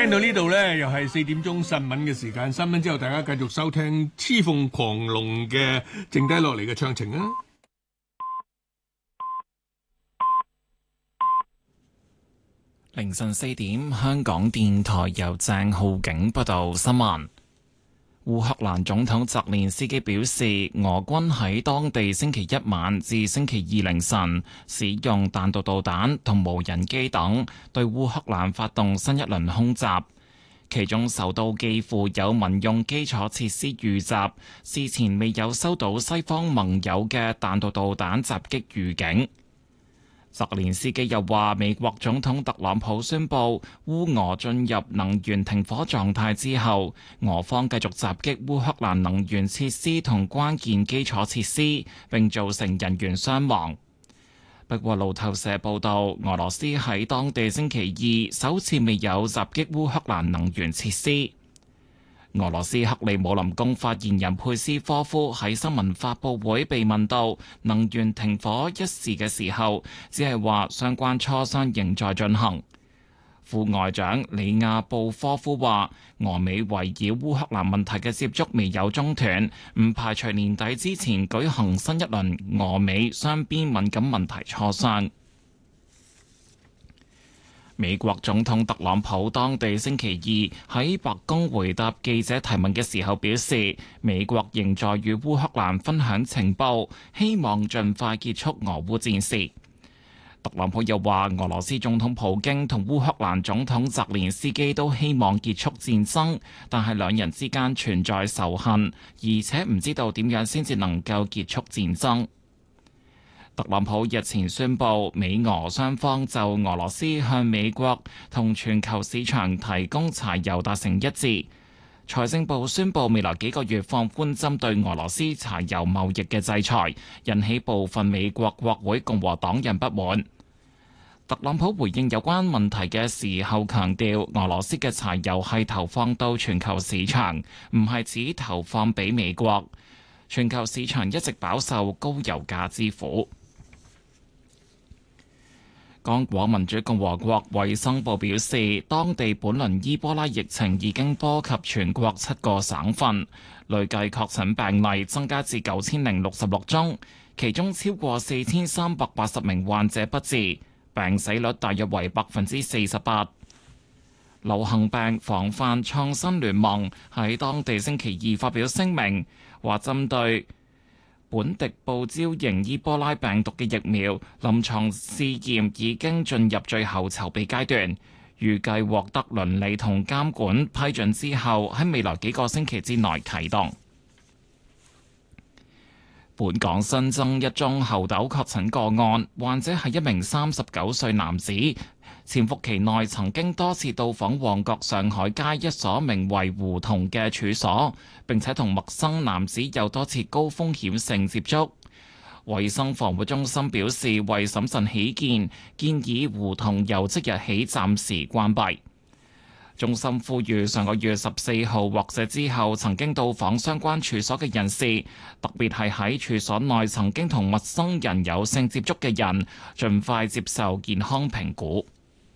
聽到呢度呢，又係4點鐘新聞嘅時間。新聞之後，大家繼續收聽雌鳳狂龍嘅剩低落嚟嘅暢情啊！ 凌晨4點，香港電台由鄭浩景報道新聞。烏克蘭總統澤連斯基表示，俄軍喺當地星期一晚至星期二凌晨使用彈道導彈同無人機等對烏克蘭發動新一輪空襲，其中首都基輔有民用基礎設施遇襲，事前未有收到西方盟友嘅彈道導彈襲擊預警。澤連斯基又話，美國總統特朗普宣布烏俄進入能源停火狀態之後，俄方繼續襲擊烏克蘭能源設施同關鍵基礎設施，並造成人員傷亡。不過路透社報道，俄羅斯喺當地星期二首次未有襲擊烏克蘭能源設施。俄羅斯克里姆林宮發言人佩斯科夫喺新聞發佈會被問到能源停火一事嘅時候，只係話相關磋商仍在進行。副外長里亞布科夫話，俄美圍繞烏克蘭問題嘅接觸未有中斷，唔排除年底之前舉行新一輪俄美雙邊敏感問題磋商。美國總統特朗普當地星期二喺白宮回答記者提問嘅時候表示，美國仍在與烏克蘭分享情報，希望盡快結束俄烏戰事。特朗普又話，俄羅斯總統普京同烏克蘭總統澤連斯基都希望結束戰爭，但係兩人之間存在仇恨，而且唔知道點樣先至能夠結束戰爭。特朗普日前宣布，美俄雙方就俄羅斯向美國同全球市場提供柴油達成一致。財政部宣布未來幾個月放寬針對俄羅斯柴油貿易嘅制裁，引起部分美國國會共和黨人不滿。特朗普回應有關問題嘅時候強調，俄羅斯嘅柴油係投放到全球市場，唔係只投放俾美國。全球市場一直飽受高油價之苦。剛果民主共和國衛生部表示，當地本輪伊波拉疫情已經波及全國7個省份，累計確診病例增加至9066宗，其中超過4380名患者不治，病死率大約為48%。流行病防範創新聯盟喺當地星期二發表聲明，話針對本迪布招型伊波拉病毒嘅疫苗臨床試驗已經進入最後籌備階段，預計獲得倫理同監管批准之後，喺未來幾個星期之內啟動。本港新增一宗猴痘確診個案，患者係一名39歲男子，潛伏期內曾經多次到訪旺角上海街一所名為胡同嘅處所，並且同陌生男子有多次高風險性接觸。衛生防護中心表示，為審慎起見，建議胡同由即日起暫時關閉。中心呼籲上個月14號或者之後曾經到訪相關處所嘅人士，特別係喺處所內曾經同陌生人有性接觸嘅人，盡快接受健康評估。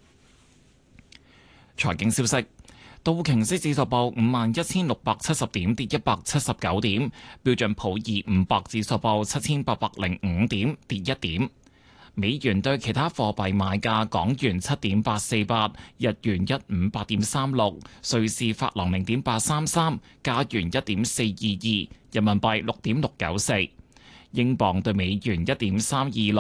財經消息，道瓊斯指數報51,670點，跌179點；標準普爾500指數報7,805點，跌1點。美元對其他貨幣買價：港元7.848，日元158.36，瑞士法郎0.833，加元1.422，人民幣6.694，英鎊對美元1.326。